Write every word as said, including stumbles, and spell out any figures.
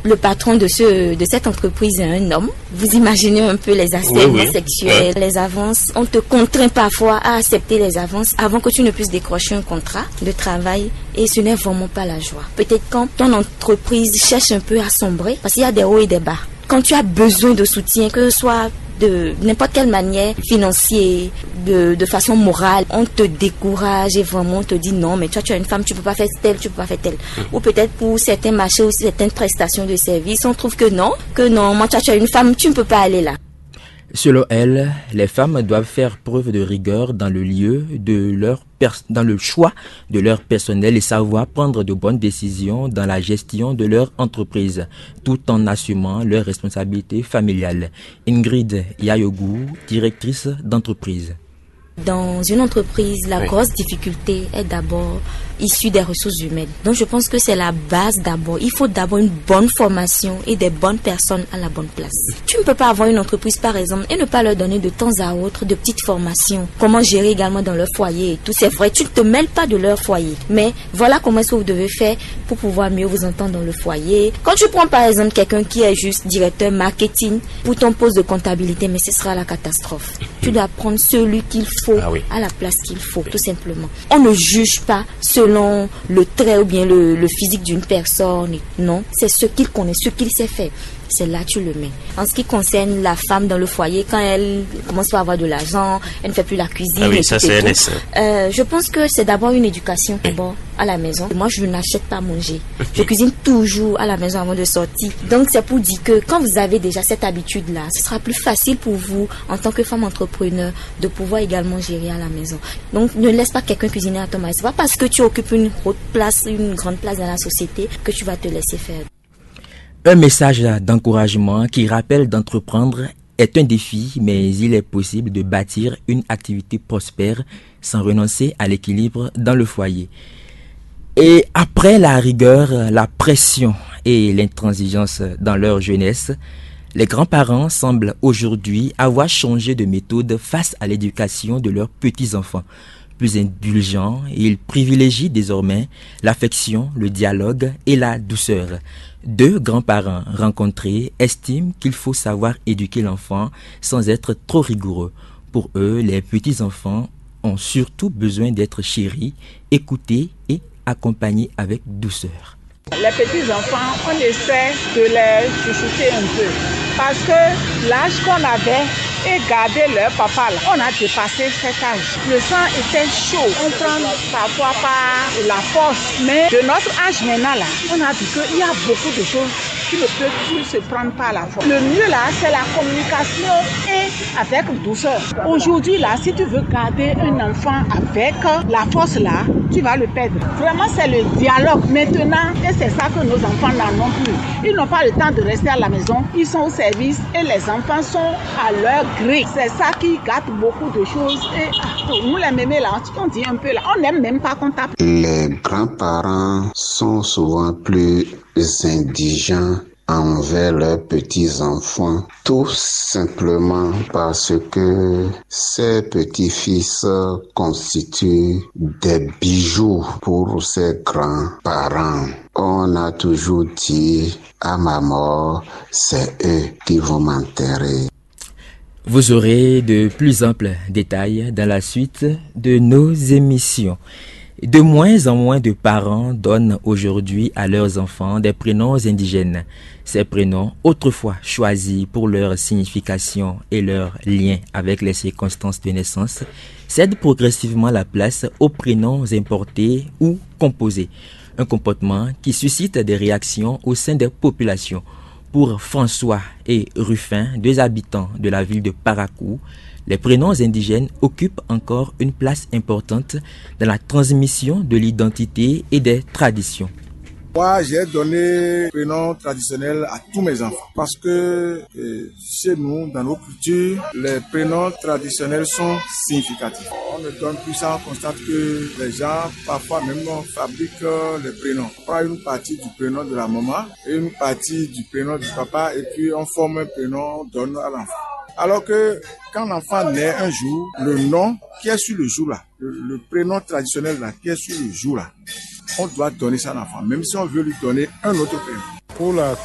le patron de ce de cette entreprise est un homme, vous imaginez un peu les harcèlements oui, oui. sexuels, ouais. les avances. On te contraint parfois à accepter les avances avant que tu ne puisses décrocher un contrat de travail et ce n'est vraiment pas la joie. Peut-être quand ton entreprise cherche un peu à sombrer, parce qu'il y a des hauts et des bas. Quand tu as besoin de soutien, que ce soit de n'importe quelle manière, financière, de, de façon morale, on te décourage et vraiment on te dit non, mais toi tu as une femme, tu peux pas faire tel, tu peux pas faire tel. Ou peut-être pour certains marchés ou certaines prestations de services, on trouve que non, que non, moi toi tu as une femme, tu ne peux pas aller là. Selon elle, les femmes doivent faire preuve de rigueur dans le lieu de leur pers- dans le choix de leur personnel et savoir prendre de bonnes décisions dans la gestion de leur entreprise, tout en assumant leurs responsabilités familiales. Ingrid Yayogou, directrice d'entreprise. Dans une entreprise, la oui. grosse difficulté est d'abord issue des ressources humaines. Donc je pense que c'est la base d'abord. Il faut d'abord une bonne formation et des bonnes personnes à la bonne place. Tu ne peux pas avoir une entreprise par exemple et ne pas leur donner de temps à autre de petites formations. Comment gérer également dans leur foyer et tout. C'est vrai, tu ne te mêles pas de leur foyer. Mais voilà comment est-ce que vous devez faire pour pouvoir mieux vous entendre dans le foyer. Quand tu prends par exemple quelqu'un qui est juste directeur marketing pour ton poste de comptabilité, mais ce sera la catastrophe. Tu dois prendre celui qu'il faut Ah oui. à la place qu'il faut, tout simplement. On ne juge pas selon le trait ou bien le, le physique d'une personne. Non, c'est ce qu'il connaît, ce qu'il sait faire. C'est là tu le mets. En ce qui concerne la femme dans le foyer, quand elle commence à avoir de l'argent, elle ne fait plus la cuisine. Ah oui, ça c'est un essai. Euh, je pense que c'est d'abord une éducation d'abord à la maison. Moi, je n'achète pas à manger. Je cuisine toujours à la maison avant de sortir. Donc, c'est pour dire que quand vous avez déjà cette habitude-là, ce sera plus facile pour vous, en tant que femme entrepreneur, de pouvoir également gérer à la maison. Donc, ne laisse pas quelqu'un cuisiner à ton mari. C'est pas parce que tu occupes une haute place, une grande place dans la société que tu vas te laisser faire. Un message d'encouragement qui rappelle d'entreprendre est un défi, mais il est possible de bâtir une activité prospère sans renoncer à l'équilibre dans le foyer. Et après la rigueur, la pression et l'intransigeance dans leur jeunesse, les grands-parents semblent aujourd'hui avoir changé de méthode face à l'éducation de leurs petits-enfants. Plus indulgents, ils privilégient désormais l'affection, le dialogue et la douceur. Deux grands-parents rencontrés estiment qu'il faut savoir éduquer l'enfant sans être trop rigoureux. Pour eux, les petits-enfants ont surtout besoin d'être chéris, écoutés et accompagnés avec douceur. Les petits-enfants, on essaie de les chouchouter un peu. Parce que l'âge qu'on avait et garder leur papa là, on a dépassé cet âge. Le sang était chaud. On prend parfois par la force. Mais de notre âge maintenant là, on a dit qu'il y a beaucoup de choses qui ne peuvent plus se prendre par la force. Le mieux là, c'est la communication et avec douceur. Aujourd'hui là, si tu veux garder un enfant avec la force là, tu vas le perdre. Vraiment, c'est le dialogue maintenant et c'est ça que nos enfants n'en ont plus. Ils n'ont pas le temps de rester à la maison. Ils sont au service et les enfants sont à leur gré. C'est ça qui gâte beaucoup de choses. Et ah, nous les mémés là, on dit un peu là, on n'aime même pas qu'on tape. Les grands-parents sont souvent plus indigents envers leurs petits-enfants, tout simplement parce que ces petits-fils constituent des bijoux pour ces grands-parents. On a toujours dit, à ma mort, c'est eux qui vont m'enterrer. Vous aurez de plus amples détails dans la suite de nos émissions. De moins en moins de parents donnent aujourd'hui à leurs enfants des prénoms indigènes. Ces prénoms, autrefois choisis pour leur signification et leur lien avec les circonstances de naissance, cèdent progressivement la place aux prénoms importés ou composés. Un comportement qui suscite des réactions au sein des populations. Pour François et Ruffin, deux habitants de la ville de Parakou, les prénoms indigènes occupent encore une place importante dans la transmission de l'identité et des traditions. Moi, j'ai donné prénom traditionnel à tous mes enfants parce que euh, chez nous, dans nos cultures, les prénoms traditionnels sont significatifs. On ne donne plus ça, on constate que les gens, parfois même, fabriquent les prénoms. On prend une partie du prénom de la maman et une partie du prénom du papa et puis on forme un prénom, on donne à l'enfant. Alors que quand l'enfant naît un jour, le nom qui est sur le jour là, le, le prénom traditionnel là qui est sur le jour là, on doit donner ça à l'enfant, même si on veut lui donner un autre prénom. Pour la